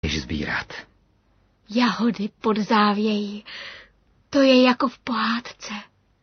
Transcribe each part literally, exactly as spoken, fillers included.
Jdeš sbírat. Jahody pod závějí, to je jako v pohádce.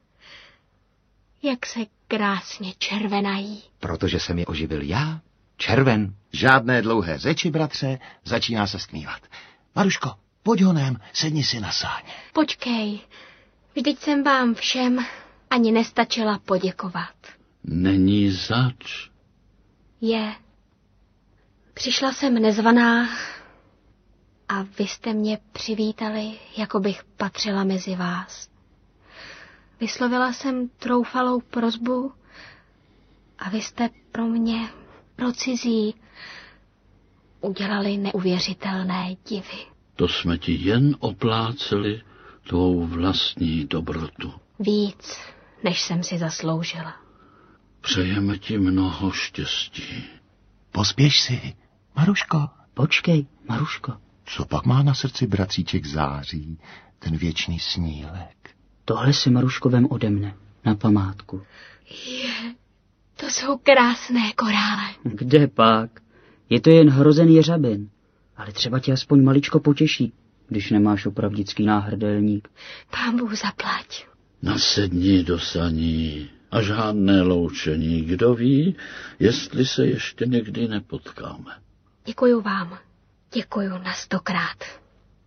Jak se krásně červenají. Protože jsem je oživil já, červen. Žádné dlouhé řeči, bratře, začíná se stmívat. Maruško, pojď honem, sedni si na sáně. Počkej, vždyť jsem vám všem ani nestačila poděkovat. Není zač. Je. Přišla jsem nezvaná a vy jste mě přivítali, jako bych patřila mezi vás. Vyslovila jsem troufalou prosbu a vy jste pro mě, pro cizí, udělali neuvěřitelné divy. To jsme ti jen opláceli tvou vlastní dobrotu. Víc, než jsem si zasloužila. Přejeme ti mnoho štěstí. Pospěš si, Maruško. Počkej, Maruško. Co pak má na srdci bratříček Září, ten věčný snílek? Tohle si Maruško vem ode mne, na památku. Je, to jsou krásné korále. Kde pak? Je to jen hrozen jeřabin. Ale třeba tě aspoň maličko potěší, když nemáš opravdický náhrdelník. Pán Bůh zaplať. Nasedni do saní a žádné loučení. Kdo ví, jestli se ještě někdy nepotkáme. Děkuju vám. Děkuju na stokrát.